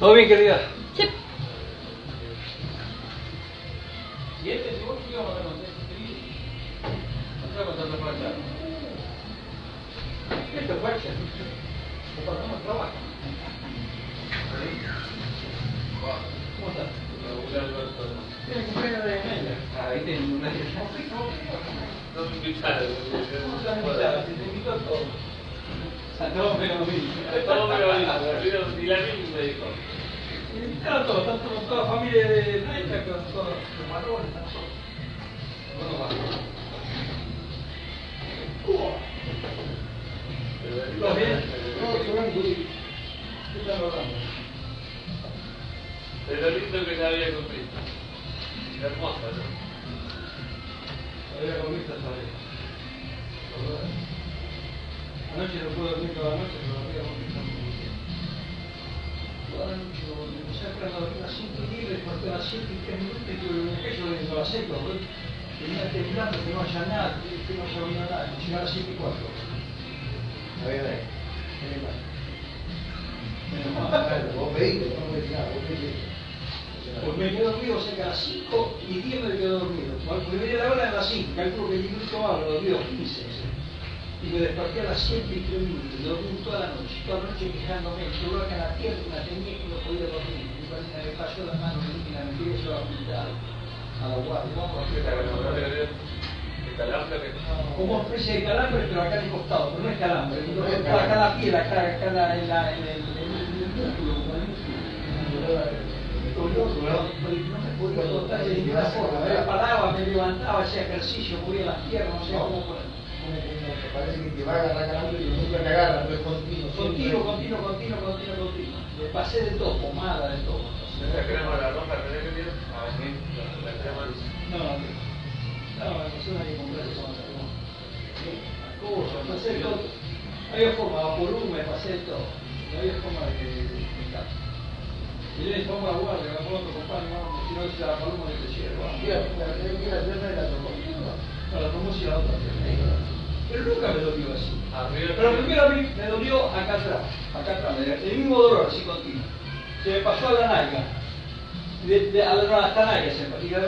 ¿Todo bien, querida? Sí. ¿Y este, si vos te ibas a contar querido? No te voy a contar tu facha. Esto es facha. O cuando uno trabaja. ¿Cómo estás? Tiene cumpleaños de Amelia. Ahí tiene un cumpleaños. No me invitaron. ¿Cómo te han invitado? Si te invitó a todos. A todos menos a mí. Todo me lo dijo, ni la misma me dijo. Me invitaron a todos, están con toda la familia de Naita, con todos los marrones, están todos. Bueno, va. ¿Estás bien? ¿Qué están logrando? De lo lindo que se había cumplido. Hermosa, ¿no? Había comido esta tarde. Anoche no pude dormir toda la noche, pero había comido muy bien. Toda la noche me empecé a quedar a dormir a las 5 y 10, desperté a las 7 y 3 minutos y tuve un aquello de a las 6, venía temblando, que no haya nada, que no haya oído nada, llegué a las 7 y 4. Está bien ahí. Menos mal. Vos pediste, no me decís nada, vos pediste. Pues me quedé dormido, o sea que a las 5 y 10 me quedé dormido. Cuando venía la hora de las 5, calculo que el minuto hablo, dormido 15. Y me desperté a las 7 y 3 minutos, y dormí toda la noche quejándome, el dolor acá en la pierna tenía que no podía dormir. Mi padrina me pasó la mano y la metí y se la apuntaba a la guardia. Como una especie de calambre, pero acá en el costado, pero no es calambre, acá en la piel, acá en el músculo, como el músculo. No me podía cortar de ninguna forma, me paraba, me levantaba, hacía ejercicio, movía las piernas, no sé cómo poner. Me parece que te va a agarrar calambre y nunca te agarra, no es continuo. Continuo. Le pasé de todo, pomada, de todo. ¿La crema de la roja tenés que tirar? La crema No, persona que compré eso cuando salió. Las cosas, pasé de todo. No había forma, vaporú, me pasé de todo. No había forma de explicar. Y yo le pongo la guardia, me pongo otro compañero, si no es la paloma de Teixeira. La pierna de la tomó. No, la tomó si la otra pierna. Pero nunca me dolió así. Arriba. Pero primero a mí me dolió acá atrás, el mismo dolor así continuo. Se me pasó a la nalga, hasta la nalga se me pasó.